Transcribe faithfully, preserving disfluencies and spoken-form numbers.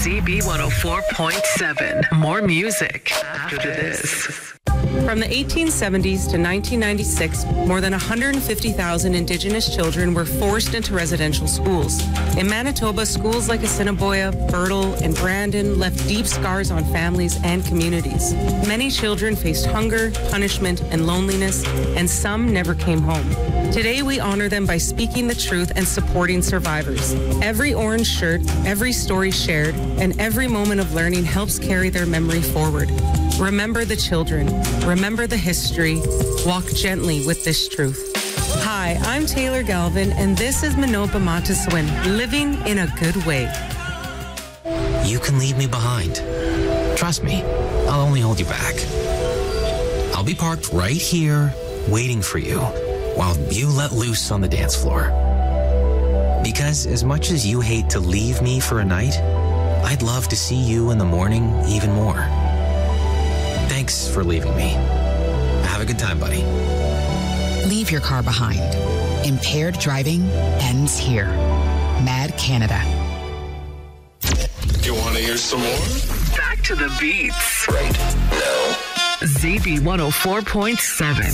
Z B one oh four point seven. More music after this. From the eighteen seventies to nineteen ninety-six, more than one hundred fifty thousand Indigenous children were forced into residential schools. In Manitoba, schools like Assiniboia, Birtle, and Brandon left deep scars on families and communities. Many children faced hunger, punishment, and loneliness, and some never came home. Today, we honor them by speaking the truth and supporting survivors. Every orange shirt, every story shared, and every moment of learning helps carry their memory forward. Remember the children. Remember the history. Walk gently with this truth. Hi, I'm Taylor Galvin, and this is Manopa Mataswin, living in a good way. You can leave me behind. Trust me, I'll only hold you back. I'll be parked right here, waiting for you, while you let loose on the dance floor. Because as much as you hate to leave me for a night, I'd love to see you in the morning even more. Thanks for leaving me. Have a good time, buddy. Leave your car behind. Impaired driving ends here. Mad Canada. You want to hear some more? Back to the beats. Right now. Z B one oh four point seven.